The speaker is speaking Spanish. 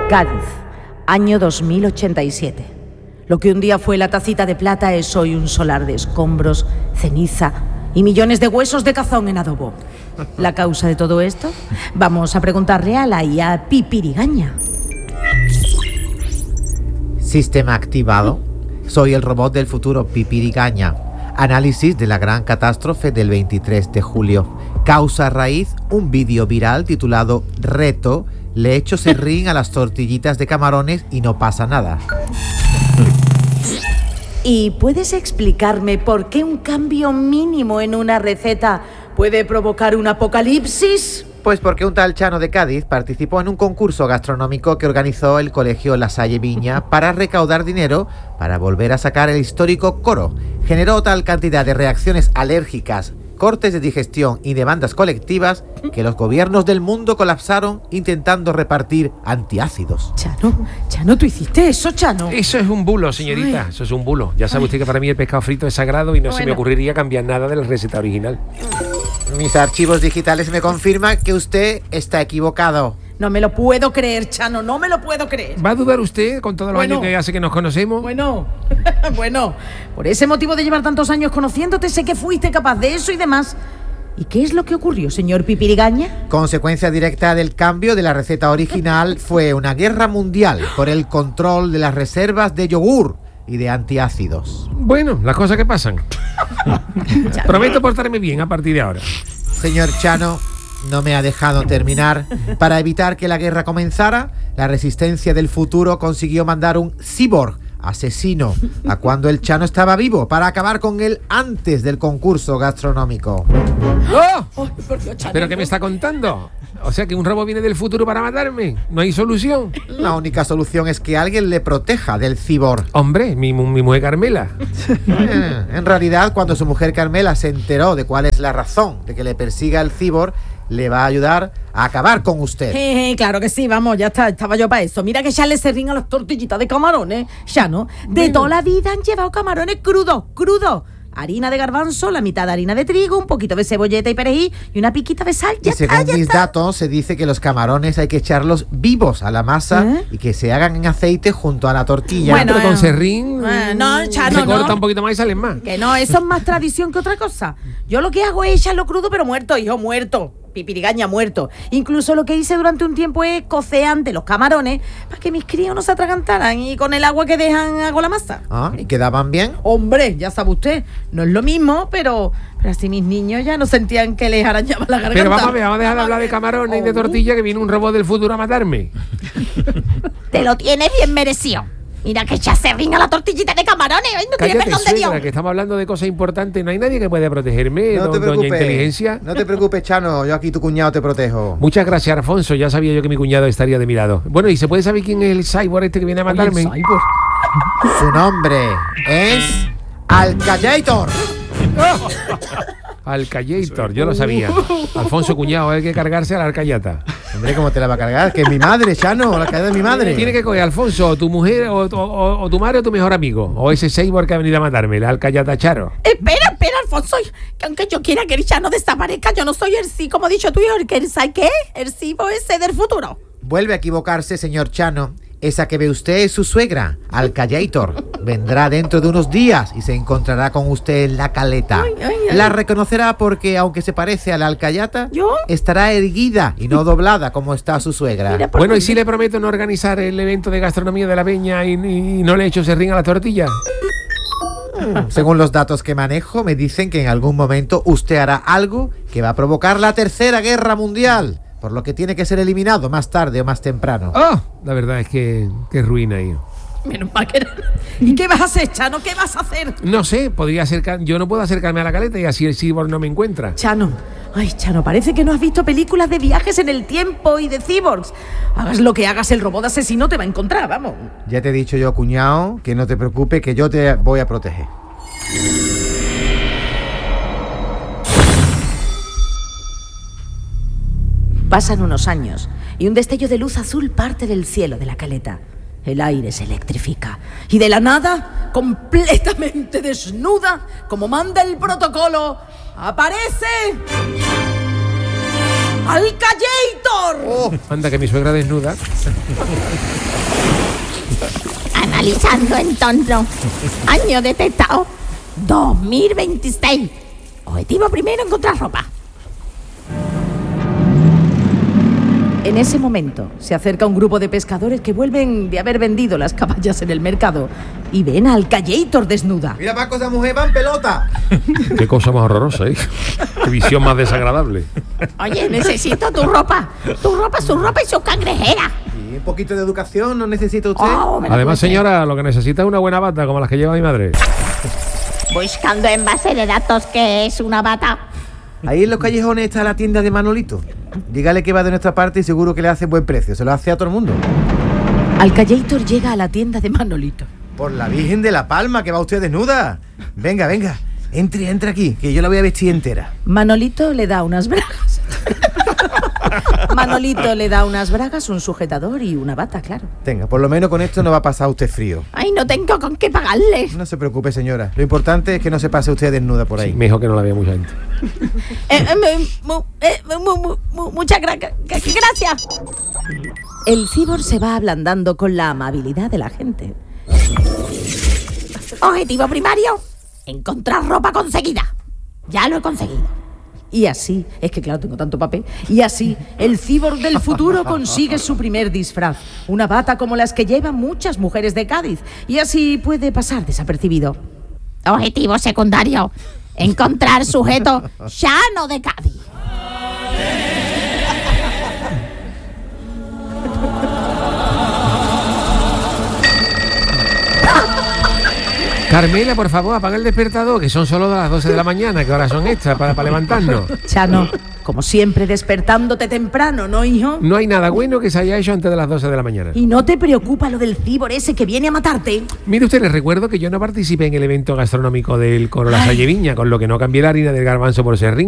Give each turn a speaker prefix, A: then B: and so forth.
A: Cádiz, año 2087. Lo que un día fue la tacita de plata es hoy un solar de escombros, ceniza y millones de huesos de cazón en adobo. ¿La causa de todo esto? Vamos a preguntarle a la IA Pipirigaña.
B: Sistema activado. Soy el robot del futuro Pipirigaña. Análisis de la gran catástrofe del 23 de julio. Causa raíz, un vídeo viral titulado Reto. Le echo serrín a las tortillitas de camarones y no pasa nada.
A: ¿Y puedes explicarme por qué un cambio mínimo en una receta puede provocar un apocalipsis?
B: Pues porque un tal Chano de Cádiz participó en un concurso gastronómico que organizó el colegio La Salle Viña para recaudar dinero para volver a sacar el histórico coro. Generó tal cantidad de reacciones alérgicas, cortes de digestión y demandas colectivas que los gobiernos del mundo colapsaron intentando repartir antiácidos.
A: Chano, ¿tú hiciste eso, Chano?
C: Eso es un bulo, señorita.
A: Ay.
C: Eso es un bulo. Ya sabe usted que para mí el pescado frito es sagrado y no se me ocurriría cambiar nada de la receta original.
B: Mis archivos digitales me confirman que usted está equivocado.
A: No me lo puedo creer, Chano, no me lo puedo creer.
C: ¿Va a dudar usted con todos los años que hace que nos conocemos?
A: Bueno, por ese motivo de llevar tantos años conociéndote, sé que fuiste capaz de eso y demás. ¿Y qué es lo que ocurrió, señor Pipirigaña?
B: Consecuencia directa del cambio de la receta original fue una guerra mundial por el control de las reservas de yogur y de antiácidos.
C: Bueno, las cosas que pasan. Prometo portarme bien a partir de ahora.
B: Señor Chano, no me ha dejado terminar. Para evitar que la guerra comenzara, la resistencia del futuro consiguió mandar un cyborg asesino a cuando el Chano estaba vivo para acabar con él antes del concurso gastronómico.
C: ¡Oh! ¿Pero qué me está contando? O sea que un robot viene del futuro para matarme. ¿No hay solución?
B: La única solución es que alguien le proteja del cyborg.
C: Hombre, mi mujer Carmela.
B: En realidad, cuando su mujer Carmela se enteró de cuál es la razón de que le persiga el cyborg, le va a ayudar a acabar con usted.
A: Claro que sí, vamos, ya está, estaba yo para eso. Mira que ya le serrín a las tortillitas de camarones, ya no. De toda la vida han llevado camarones crudos. Harina de garbanzo, la mitad de harina de trigo, un poquito de cebolleta y perejil y una piquita de sal.
B: Y según mis datos, se dice que los camarones hay que echarlos vivos a la masa y que se hagan en aceite junto a la tortilla.
C: Bueno, pero con serrín
A: Chano,
C: se corta un poquito más y salen más.
A: Que no, eso es más tradición que otra cosa. Yo lo que hago es echarlo crudo, pero muerto, hijo, muerto. Pipirigaña muerto. Incluso lo que hice durante un tiempo es cocer antes los camarones para que mis críos no se atragantaran y con el agua que dejan hago la masa.
B: ¿Y quedaban bien?
A: Hombre, ya sabe usted, no es lo mismo, pero así mis niños ya no sentían que les arañaba la garganta.
C: Pero vamos a dejar de hablar de camarones y de tortilla, que viene un robot del futuro a matarme.
A: Te lo tienes bien merecido. Mira que ya se ringa la tortillita de camarones. Ay, no tiene perdón de Dios.
C: Que estamos hablando de cosas importantes. No hay nadie que pueda protegerme,
B: no te preocupes,
C: doña Inteligencia.
B: No te preocupes, Chano. Yo aquí, tu cuñado, te protejo.
C: Muchas gracias, Alfonso. Ya sabía yo que mi cuñado estaría de mi lado. Bueno, ¿y se puede saber quién es el cyborg este que viene a matarme?
B: Su nombre es Alcayator.
C: Alcayator, yo lo sabía. Alfonso, cuñado, hay que cargarse a la alcayata.
B: Hombre, ¿cómo te la va a cargar? Que es mi madre, Chano, la alcayata es mi madre.
C: Tiene que coger Alfonso, o tu mujer, o tu madre, o tu mejor amigo. O ese cyborg que ha venido a matarme, la alcayata Charo.
A: Espera, Alfonso, que aunque yo quiera que el Chano desaparezca, yo no soy el sí, como ha dicho tú, ¿qué? El cyborg ese del futuro.
B: Vuelve a equivocarse, señor Chano. Esa que ve usted es su suegra, Alcayator. Vendrá dentro de unos días y se encontrará con usted en la caleta. La reconocerá porque, aunque se parece a la alcayata, estará erguida y no doblada como está su suegra.
C: Bueno, ¿y si le prometo no organizar el evento de gastronomía de la Peña y no le echo serrín a la tortilla?
B: Según los datos que manejo, me dicen que en algún momento usted hará algo que va a provocar la Tercera Guerra Mundial. Por lo que tiene que ser eliminado más tarde o más temprano.
C: La verdad es que ruina ahí.
A: Menos mal que... ¿Y qué vas a hacer, Chano? ¿Qué vas a hacer?
C: No sé, yo no puedo acercarme a la caleta y así el cyborg no me encuentra.
A: Chano, parece que no has visto películas de viajes en el tiempo y de cyborgs. Hagas lo que hagas, el robot asesino te va a encontrar, vamos.
B: Ya te he dicho yo, cuñado, que no te preocupes, que yo te voy a proteger.
A: Pasan unos años y un destello de luz azul parte del cielo de la caleta. El aire se electrifica y de la nada, completamente desnuda, como manda el protocolo, aparece ¡Alcallator!
C: Anda, que mi suegra desnuda.
D: Analizando entorno. Año detectado 2026. Objetivo primero, encontrar ropa.
A: En ese momento se acerca un grupo de pescadores que vuelven de haber vendido las caballas en el mercado y ven a Alcallator desnuda.
B: Mira, Paco, esa mujer va en pelota.
C: Qué cosa más horrorosa, ¿eh? Qué visión más desagradable.
D: Oye, necesito tu ropa. Tu ropa, su ropa y su cangrejera.
B: Y un poquito de educación no necesita usted.
D: Oh, me lo
C: Además,
D: cuente.
C: señora, lo que necesita es una buena bata como las que lleva mi madre.
D: Buscando en base de datos que es una bata.
B: Ahí en los callejones está la tienda de Manolito. Dígale que va de nuestra parte y seguro que le hace buen precio. Se lo hace a todo el mundo.
A: Alcallator llega a la tienda de Manolito.
B: Por la Virgen de la Palma, que va usted desnuda. Venga, venga. Entre aquí, que yo la voy a vestir entera.
A: Manolito le da unas bragas. Manolito le da unas bragas, un sujetador y una bata, claro.
B: Tenga, por lo menos con esto no va a pasar usted frío.
D: Ay, no tengo con qué pagarle.
B: No se preocupe, señora. Lo importante es que no se pase usted desnuda por ahí.
C: Sí, mejor que no la vea mucha gente.
D: Muchas gracias.
A: El cibor se va ablandando con la amabilidad de la gente.
D: Objetivo primario, encontrar ropa conseguida. Ya lo he conseguido.
A: Y así, es que claro, tengo tanto papel, y así el cibor del futuro consigue su primer disfraz, una bata como las que llevan muchas mujeres de Cádiz, y así puede pasar desapercibido.
D: Objetivo secundario, encontrar sujeto llano de Cádiz.
C: Carmela, por favor, apaga el despertador, que son solo las 12 de la mañana, que ahora son extras para levantarnos.
A: Chano, como siempre despertándote temprano, ¿no, hijo?
C: No hay nada bueno que se haya hecho antes de las 12 de la mañana.
A: ¿Y no te preocupa lo del cibor ese que viene a matarte?
C: Mire usted, les recuerdo que yo no participé en el evento gastronómico del Coro La Salle Viña, con lo que no cambié la harina del garbanzo por serrín.